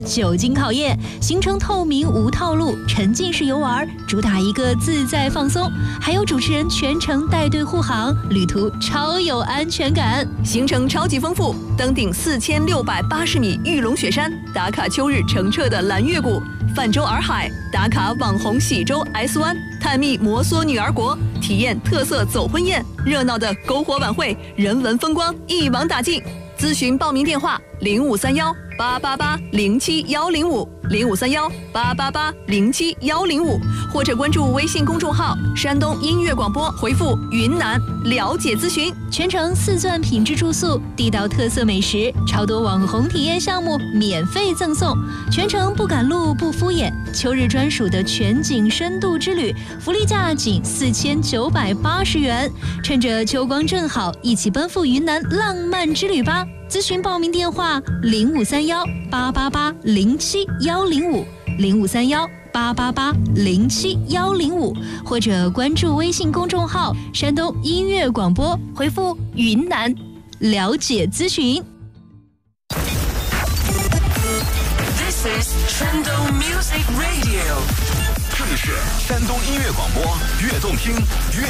久经考验，行程透明无套路，沉浸式游玩，主打一个自在放松，还有主持人全程带队护航，旅途超有安全感。 行程超级丰富，登顶4680米玉龙雪山，打卡秋日澄澈的蓝月谷，泛舟洱海，打卡网红喜洲 S 湾，探秘摩梭女儿国，体验特色走婚宴，热闹的篝火晚会，人文风光一网打尽。咨询报名电话：053188807105，053188807105，或者关注微信公众号“山东音乐广播”，回复“云南”了解咨询。 全程4钻品质住宿，地道特色美食，超多网红体验项目免费赠送，全程不赶路不敷衍。秋日专属的全景深度之旅，福利价仅4980元。趁着秋光正好，一起奔赴云南浪漫之旅吧！咨询报名电话：0531880105，0531880105，或者关注微信公众号“山东音乐广播”，回复“云南”了解咨询。 This is 山东 Music Radio， 这里是山东音乐广播，越动听越